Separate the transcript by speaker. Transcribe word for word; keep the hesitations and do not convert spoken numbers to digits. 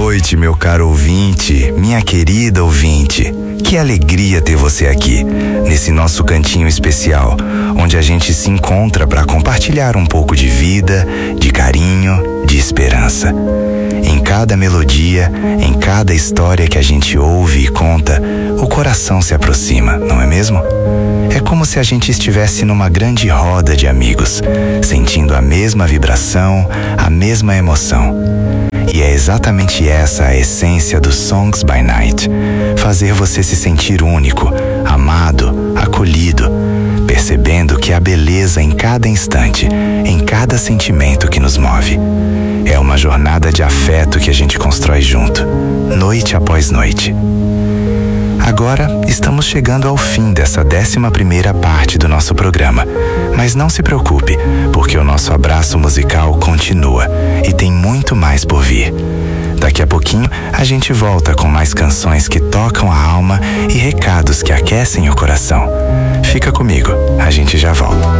Speaker 1: noite, meu caro ouvinte, minha querida ouvinte. Que alegria ter você aqui, nesse nosso cantinho especial, onde a gente se encontra para compartilhar um pouco de vida, de carinho, de esperança. Em cada melodia, em cada história que a gente ouve e conta, o coração se aproxima, não é mesmo? É como se a gente estivesse numa grande roda de amigos, sentindo a mesma vibração, a mesma emoção. E é exatamente essa a essência do Songs by Night. Fazer você se sentir único, amado, acolhido, percebendo que há beleza em cada instante, em cada sentimento que nos move. É uma jornada de afeto que a gente constrói junto, noite após noite. Agora estamos chegando ao fim dessa décima primeira parte do nosso programa. Mas não se preocupe, porque o nosso abraço musical continua e tem muito mais por vir. Daqui a pouquinho a gente volta com mais canções que tocam a alma e recados que aquecem o coração. Fica comigo, a gente já volta.